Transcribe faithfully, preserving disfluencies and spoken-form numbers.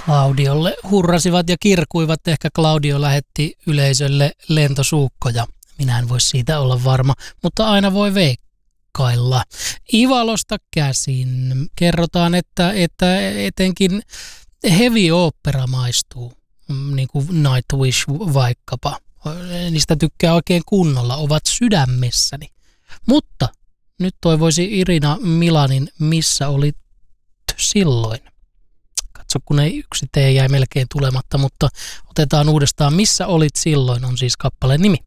Claudiolle hurrasivat ja kirkuivat. Ehkä Claudio lähetti yleisölle lentosuukkoja. Minä en voi siitä olla varma, mutta aina voi veikkailla. Ivalosta käsin kerrotaan, että, että etenkin heavy opera maistuu, niin kuin Nightwish vaikkapa. Niistä tykkää oikein kunnolla, ovat sydämessäni. Mutta nyt toivoisi Irina Milanin Missä olit silloin. Katso, kun ei yksi tee jäi melkein tulematta, mutta otetaan uudestaan Missä olit silloin on siis kappaleen nimi.